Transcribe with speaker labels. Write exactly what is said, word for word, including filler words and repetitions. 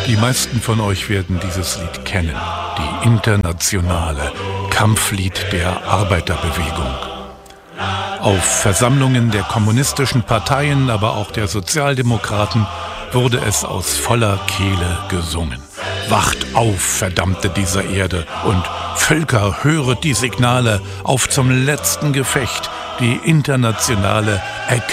Speaker 1: Die meisten von euch werden dieses Lied kennen. Die Internationale, Kampflied der Arbeiterbewegung. Auf Versammlungen der kommunistischen Parteien, aber auch der Sozialdemokraten wurde es aus voller Kehle gesungen. Wacht auf, verdammte dieser Erde, und Völker, höret die Signale, auf zum letzten Gefecht, die internationale Erkenntnis.